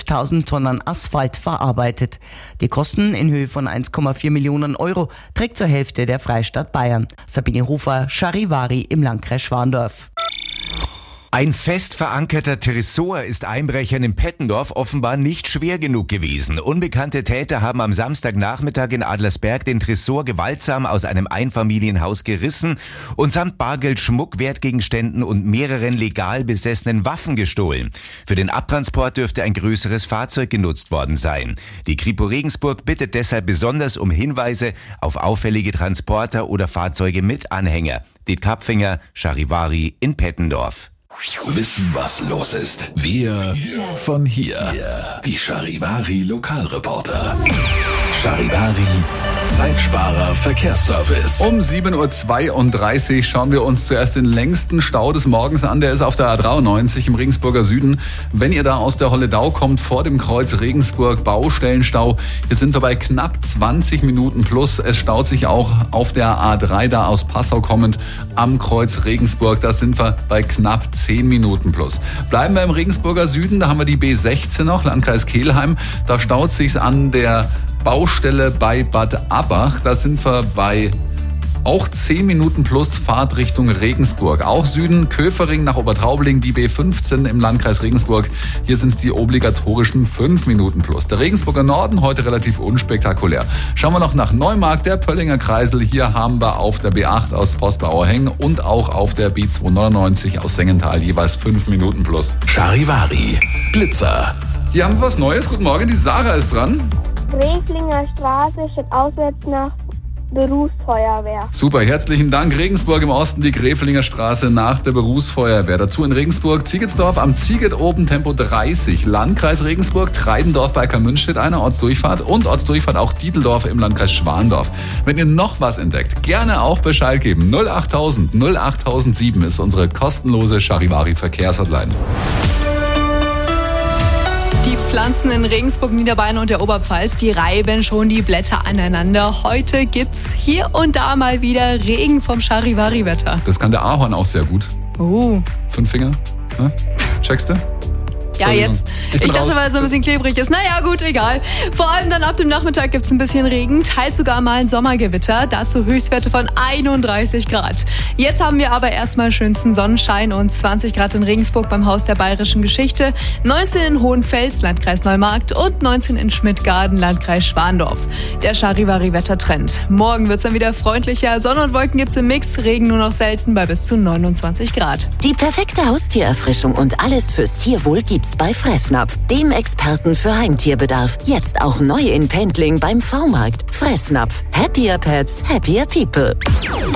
60.000 Tonnen Asphalt verarbeitet. Die Kosten in Höhe von 1,4 Millionen Euro trägt zur Hälfte der Freistaat Bayern. Sabine Hofer, Charivari im Landkreis Schwandorf. Ein fest verankerter Tresor ist Einbrechern in Pettendorf offenbar nicht schwer genug gewesen. Unbekannte Täter haben am Samstagnachmittag in Adlersberg den Tresor gewaltsam aus einem Einfamilienhaus gerissen und samt Bargeld, Schmuck, Wertgegenständen und mehreren legal besessenen Waffen gestohlen. Für den Abtransport dürfte ein größeres Fahrzeug genutzt worden sein. Die Kripo Regensburg bittet deshalb besonders um Hinweise auf auffällige Transporter oder Fahrzeuge mit Anhänger. Diet Kapfinger, Charivari in Pettendorf. Wissen, was los ist. Wir von hier. Die Charivari Lokalreporter. Charivari Zeitsparer Verkehrsservice. Um 7.32 Uhr schauen wir uns zuerst den längsten Stau des Morgens an. Der ist auf der A93 im Regensburger Süden. Wenn ihr da aus der Holledau kommt, vor dem Kreuz Regensburg, Baustellenstau. Hier sind wir bei knapp 20 Minuten plus. Es staut sich auch auf der A3 da aus Passau kommend am Kreuz Regensburg. Da sind wir bei knapp 10 Minuten plus. Bleiben wir im Regensburger Süden. Da haben wir die B16 noch, Landkreis Kelheim. Da staut sich's an der Baustelle bei Bad Abbach. Da sind wir bei auch 10 Minuten plus Fahrt Richtung Regensburg. Auch Süden, Köfering nach Obertraubling, die B15 im Landkreis Regensburg. Hier sind es die obligatorischen 5 Minuten plus. Der Regensburger Norden heute relativ unspektakulär. Schauen wir noch nach Neumarkt, der Pöllinger Kreisel. Hier haben wir auf der B8 aus Postbauerhängen und auch auf der B299 aus Sengenthal jeweils 5 Minuten plus. Charivari Blitzer. Hier haben wir was Neues. Guten Morgen, die Sarah ist dran. Gräflinger Straße steht auswärts nach Berufsfeuerwehr. Super, herzlichen Dank. Regensburg im Osten, die Gräflinger Straße nach der Berufsfeuerwehr. Dazu in Regensburg, Ziegetsdorf am Ziegett oben, Tempo 30. Landkreis Regensburg, Treidendorf bei Kamünstedt eine Ortsdurchfahrt und Ortsdurchfahrt auch Dieteldorf im Landkreis Schwandorf. Wenn ihr noch was entdeckt, gerne auch Bescheid geben. 08000 08007 ist unsere kostenlose Charivari Verkehrshotline. Die Pflanzen in Regensburg, Niederbayern und der Oberpfalz, die reiben schon die Blätter aneinander. Heute gibt's hier und da mal wieder Regen vom Charivari-Wetter. Das kann der Ahorn auch sehr gut. Oh. 5 Finger? Ja? Checkst du? Ja, jetzt. Ich dachte, weil es so ein bisschen klebrig ist. Naja, gut, egal. Vor allem dann ab dem Nachmittag gibt es ein bisschen Regen, teils sogar mal ein Sommergewitter. Dazu Höchstwerte von 31 Grad. Jetzt haben wir aber erstmal schönsten Sonnenschein und 20 Grad in Regensburg beim Haus der Bayerischen Geschichte, 19 in Hohenfels, Landkreis Neumarkt und 19 in Schmidtgarden, Landkreis Schwandorf. Der Charivari-Wettertrend. Morgen wird es dann wieder freundlicher. Sonne und Wolken gibt es im Mix, Regen nur noch selten bei bis zu 29 Grad. Die perfekte Haustiererfrischung und alles fürs Tierwohl gibt's bei Fressnapf, dem Experten für Heimtierbedarf. Jetzt auch neu in Pendling beim V-Markt. Fressnapf. Happier Pets, happier people.